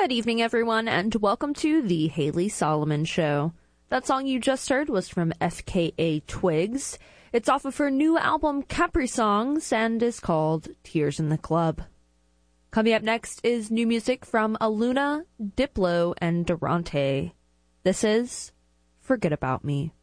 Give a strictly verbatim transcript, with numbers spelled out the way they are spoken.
Good evening, everyone, and welcome to the Haley Solomon Show. That song you just heard was from F K A Twigs. It's off of her new album, Capri Songs, and is called Tears in the Club. Coming up next is new music from Aluna, Diplo, and Durante. This is Forget About Me.